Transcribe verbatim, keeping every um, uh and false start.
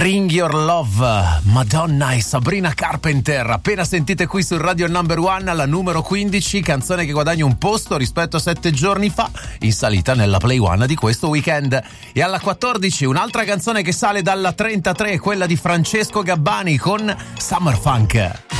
Bring Your Love, Madonna e Sabrina Carpenter, appena sentite qui su Radio Number One alla numero quindici, canzone che guadagna un posto rispetto a sette giorni fa, in salita nella Play One di questo weekend. E alla quattordici un'altra canzone che sale dalla trentatré, quella di Francesco Gabbani con Summer Funk.